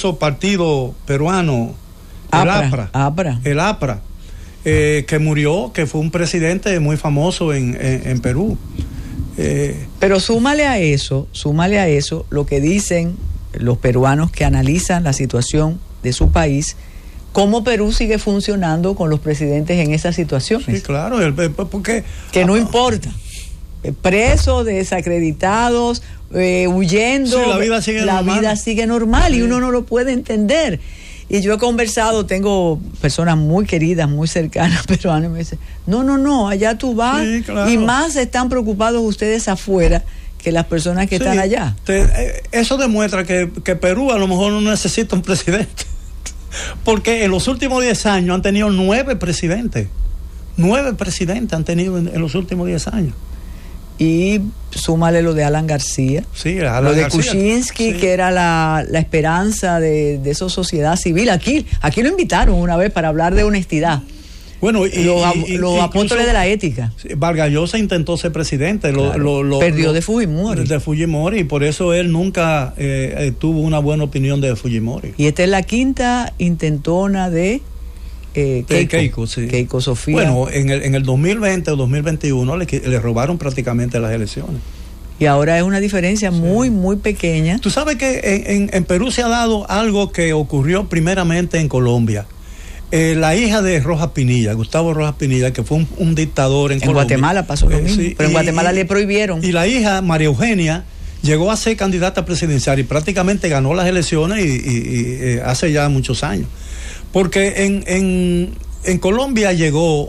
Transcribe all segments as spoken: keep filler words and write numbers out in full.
famoso partido peruano, el APRA, APRA. el APRA, eh, que murió, que fue un presidente muy famoso en, en, en Perú. Eh, Pero súmale a eso, súmale a eso lo que dicen los peruanos que analizan la situación de su país, cómo Perú sigue funcionando con los presidentes en esas situaciones. Sí, claro, el, porque que no ah, importa, presos, desacreditados, eh, huyendo, sí, la vida sigue la normal, vida sigue normal sí. Y uno no lo puede entender. Y yo he conversado, tengo personas muy queridas, muy cercanas, peruanas, me dicen, no, no, no, allá tú vas, sí, claro. Y más están preocupados ustedes afuera que las personas que sí, están allá. Te, eso demuestra que, que Perú a lo mejor no necesita un presidente, porque en los últimos diez años han tenido nueve presidentes, nueve presidentes han tenido en, en los últimos diez años. Y súmale lo de Alan García, sí, Alan lo de García, Kuczynski, sí. Que era la, la esperanza de, de esa sociedad civil. Aquí, aquí lo invitaron una vez para hablar de honestidad. Bueno, y los, y, los y, apóstoles de la ética. Vargas Llosa intentó ser presidente, lo, claro. lo, lo, perdió lo, de Fujimori. De Fujimori, y por eso él nunca eh, eh, tuvo una buena opinión de Fujimori. Y esta es la quinta intentona de eh, Keiko, Keiko, sí. Keiko Sofía. Bueno, en el, en el dos mil veinte o dos mil veintiuno le, le robaron prácticamente las elecciones. Y ahora es una diferencia sí. muy, muy pequeña. Tú sabes que en, en, en Perú se ha dado algo que ocurrió primeramente en Colombia. Eh, la hija de Rojas Pinilla, Gustavo Rojas Pinilla, que fue un, un dictador en, en Colombia. En Guatemala pasó lo mismo, eh, sí, pero en y, Guatemala y, le prohibieron. Y la hija, María Eugenia, llegó a ser candidata presidencial y prácticamente ganó las elecciones y, y, y eh, hace ya muchos años. Porque en, en, en Colombia llegó,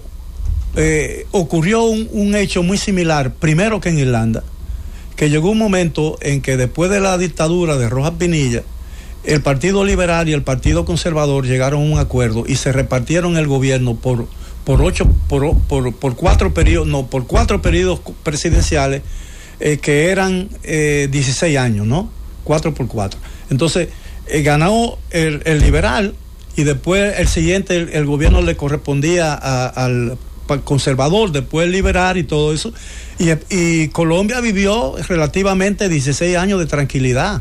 eh, ocurrió un, un hecho muy similar, primero que en Irlanda, que llegó un momento en que después de la dictadura de Rojas Pinilla, el Partido Liberal y el Partido Conservador llegaron a un acuerdo y se repartieron el gobierno por por ocho por por, por cuatro periodos no por cuatro periodos presidenciales eh, que eran eh, dieciséis años, ¿no? Cuatro por cuatro. Entonces eh, ganó el, el liberal y después el siguiente el, el gobierno le correspondía a, al conservador, después el liberal y todo eso. Y, y Colombia vivió relativamente dieciséis años de tranquilidad.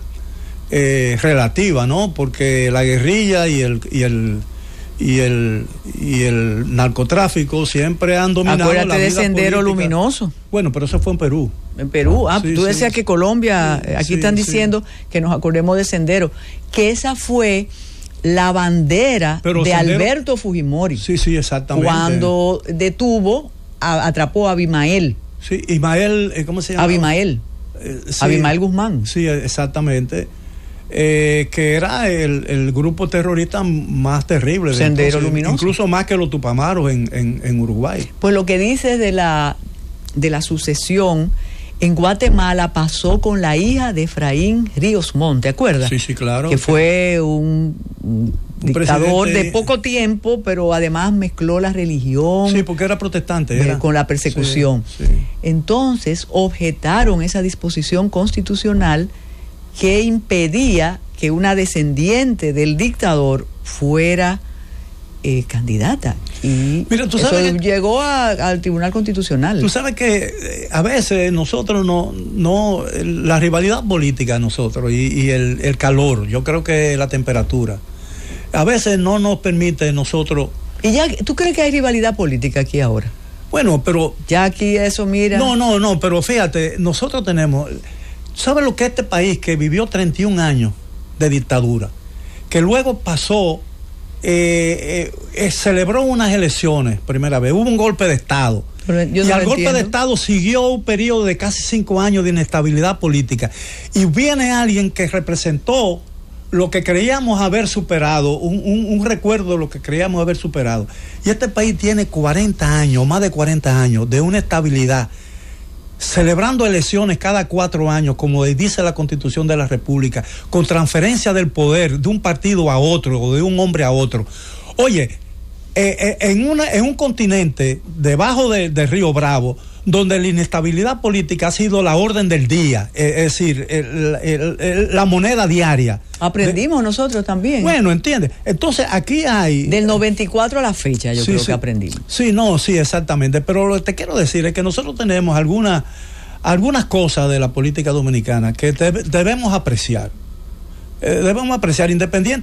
Eh, relativa, ¿no? Porque la guerrilla y el y el y el y el narcotráfico siempre han dominado. Acuérdate la vida de Sendero política. Luminoso. Bueno, pero eso fue en Perú. En Perú, ah, sí, tú sí, decías sí. que Colombia, sí, aquí sí, están diciendo sí. que nos acordemos de Sendero, que esa fue la bandera pero de Sendero, Alberto Fujimori. Sí, sí, exactamente. Cuando detuvo, a, atrapó a Abimael. Sí, Abimael, ¿cómo se llama? Abimael. Eh, sí, Abimael Guzmán. Sí, exactamente. Eh, que era el, el grupo terrorista más terrible. Sendero entonces, Luminoso. Incluso más que los Tupamaros en, en, en Uruguay. Pues lo que dices de la, de la sucesión, en Guatemala pasó con la hija de Efraín Ríos Montt, ¿te acuerdas? Sí, sí, claro. Que fue un, un, un dictador de poco tiempo, pero además mezcló la religión. Sí, porque era protestante. Era. Con la persecución. Sí, sí. Entonces, objetaron esa disposición constitucional que impedía que una descendiente del dictador fuera eh, candidata. Y Mira, ¿tú eso sabes que, llegó a, al Tribunal Constitucional. Tú sabes que eh, a veces nosotros no, no, la rivalidad política nosotros y, y el, el calor, yo creo que la temperatura, a veces no nos permite nosotros. ¿Y ya tú crees que hay rivalidad política aquí ahora? Bueno, pero ya aquí eso, mira. No, no, no, pero fíjate, nosotros tenemos. ¿Sabes lo que este país que vivió treinta y un años de dictadura, que luego pasó, eh, eh, eh, celebró unas elecciones, primera vez, hubo un golpe de Estado, Pero yo no y al golpe entiendo. de Estado siguió un periodo de casi cinco años de inestabilidad política, y viene alguien que representó lo que creíamos haber superado, un, un, un recuerdo de lo que creíamos haber superado, y este país tiene cuarenta años, más de cuarenta años de una estabilidad, celebrando elecciones cada cuatro años, como dice la Constitución de la República, con transferencia del poder de un partido a otro o de un hombre a otro. Oye, eh, eh, en, una, en un continente debajo de, de Río Bravo, donde la inestabilidad política ha sido la orden del día, eh, es decir, el, el, el, la moneda diaria. Aprendimos de, nosotros también. Bueno, ¿entiendes? Entonces aquí hay... Del noventa y cuatro a la fecha yo sí, creo sí, que aprendimos. Sí, no, sí, exactamente. Pero lo que te quiero decir es que nosotros tenemos alguna, algunas cosas de la política dominicana que te, debemos apreciar. Eh, debemos apreciar independientemente